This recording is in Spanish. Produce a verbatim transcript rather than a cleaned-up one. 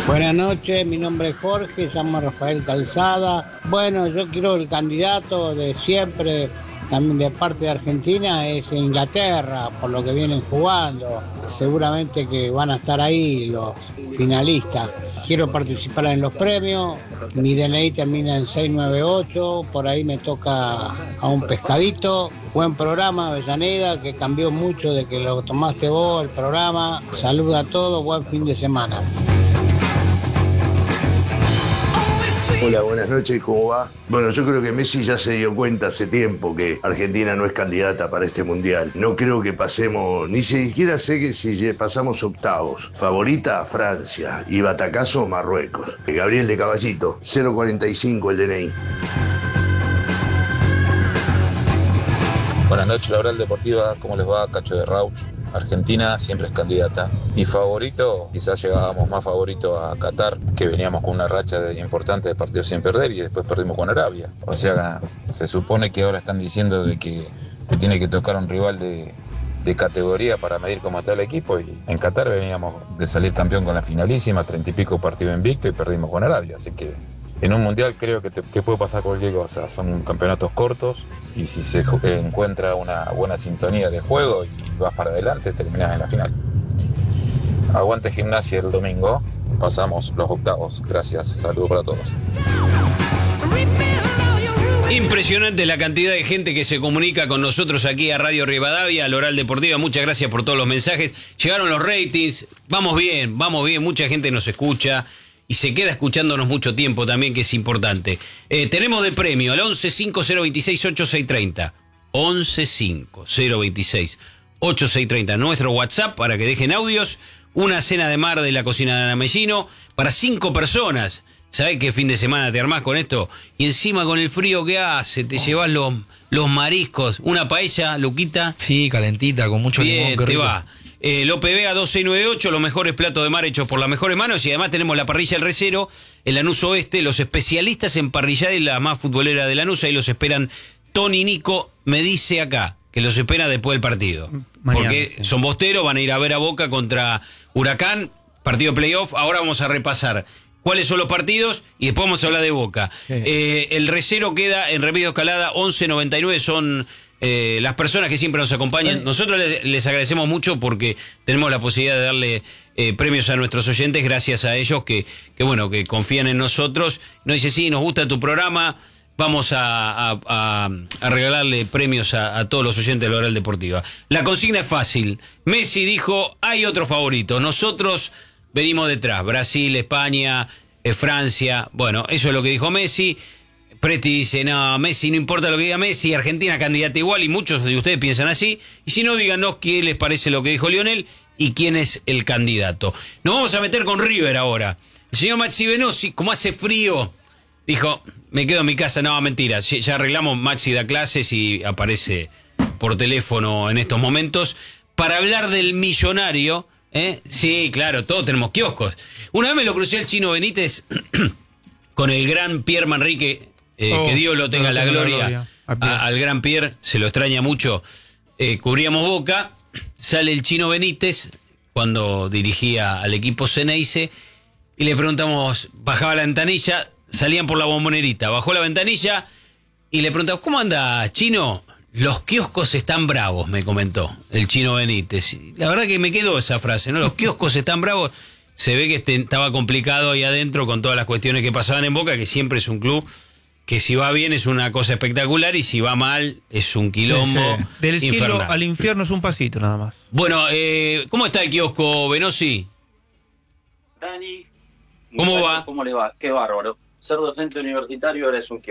Buenas noches, mi nombre es Jorge, llamo Rafael Calzada. Bueno, yo quiero el candidato de siempre, también de parte de Argentina, es Inglaterra, por lo que vienen jugando. Seguramente que van a estar ahí los finalistas. Quiero participar en los premios, mi D N I termina en seis nueve ocho, por ahí me toca a un pescadito. Buen programa, Avellaneda, que cambió mucho de que lo tomaste vos, el programa. Saluda a todos, buen fin de semana. Hola, buenas noches, ¿cómo va? Bueno, yo creo que Messi ya se dio cuenta hace tiempo que Argentina no es candidata para este mundial. No creo que pasemos, ni siquiera sé que si pasamos octavos. Favorita, Francia, y batacazo, Marruecos. Gabriel de Caballito, cero cuarenta y cinco el D N I. Buenas noches, Laboral Deportiva, ¿cómo les va? Cacho de Rauch. Argentina siempre es candidata. Mi favorito, quizás llegábamos más favorito a Qatar, que veníamos con una racha de, importante de partidos sin perder y después perdimos con Arabia. O sea, se supone que ahora están diciendo de que, que tiene que tocar un rival de, de categoría para medir cómo está el equipo, y en Qatar veníamos de salir campeón con la finalísima, treinta y pico partidos invicto y perdimos con Arabia. Así que en un mundial creo que, te, que puede pasar cualquier cosa. Son campeonatos cortos y si se encuentra una buena sintonía de juego y vas para adelante, terminás en la final. Aguante Gimnasia el domingo, pasamos los octavos. Gracias, saludos para todos. Impresionante la cantidad de gente que se comunica con nosotros aquí a Radio Rivadavia, al Oral Deportiva. Muchas gracias por todos los mensajes. Llegaron los ratings, vamos bien, vamos bien, mucha gente nos escucha y se queda escuchándonos mucho tiempo también, que es importante. Eh, tenemos de premio al once cinco cero veintiséis ochenta y seis treinta. once cinco cero veintiséis ochenta y seis treinta. Nuestro WhatsApp para que dejen audios. Una cena de mar de la cocina de Ana Mellino para cinco personas. ¿Sabés qué fin de semana te armás con esto? Y encima con el frío que hace, te oh. llevas los, los mariscos. Una paella, Luquita. Sí, calentita, con mucho Bien, limón. Qué te rico. va. Eh, Lope Vega dos seis nueve ocho, los mejores platos de mar hechos por las mejores manos. Y además tenemos la parrilla El Recero, el Lanús Oeste, los especialistas en parrillada y la más futbolera de Lanús. Ahí los esperan Tony Nico, me dice acá, que los espera después del partido. Mañana, porque sí. Son bosteros, van a ir a ver a Boca contra Huracán, partido de playoff. Ahora vamos a repasar cuáles son los partidos y después vamos a hablar de Boca. Sí. Eh, el Recero queda en Remedio Escalada once noventa y nueve, son eh, las personas que siempre nos acompañan. Sí. Nosotros les, les agradecemos mucho porque tenemos la posibilidad de darle eh, premios a nuestros oyentes, gracias a ellos que, que bueno, que confían en nosotros. Nos dice, sí, nos gusta tu programa, vamos a, a, a, a regalarle premios a, a todos los oyentes de la Oral Deportiva. La consigna es fácil. Messi dijo, hay otro favorito, nosotros venimos detrás, Brasil, España, eh, Francia. Bueno, eso es lo que dijo Messi. Presti dice, no, Messi, no importa lo que diga Messi, Argentina candidata igual, y muchos de ustedes piensan así. Y si no, díganos qué les parece lo que dijo Lionel y quién es el candidato. Nos vamos a meter con River ahora. El señor Maxi Venosi, como hace frío, dijo, me quedo en mi casa. No, mentira, ya arreglamos, Maxi da clases y aparece por teléfono en estos momentos para hablar del millonario. ¿Eh? Sí, claro, todos tenemos kioscos. Una vez me lo crucé el Chino Benítez con el gran Pierre Manrique, eh, oh, que Dios lo tenga la gloria, la gloria. A, al gran Pierre, se lo extraña mucho. Eh, cubríamos Boca, sale el Chino Benítez cuando dirigía al equipo Ceneice y le preguntamos, bajaba la ventanilla, salían por la Bombonerita, bajó la ventanilla y le preguntamos, ¿cómo anda, Chino? Los kioscos están bravos, me comentó el Chino Benítez. La verdad que me quedó esa frase, ¿no? Los kioscos están bravos. Se ve que este, estaba complicado ahí adentro con todas las cuestiones que pasaban en Boca, que siempre es un club que si va bien es una cosa espectacular y si va mal es un quilombo. Sí, sí. Del infernal. Cielo al infierno es un pasito nada más. Bueno, eh, ¿cómo está el kiosco, Venosi? Dani, ¿Cómo va? ¿Cómo le va? Qué bárbaro. Ser docente universitario ahora es un kiosco.